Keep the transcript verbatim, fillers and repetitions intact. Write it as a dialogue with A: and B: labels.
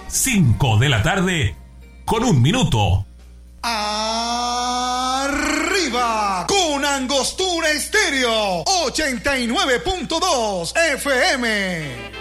A: cinco de la tarde con un minuto.
B: Arriba con Angostura Estéreo ochenta y nueve punto dos F M.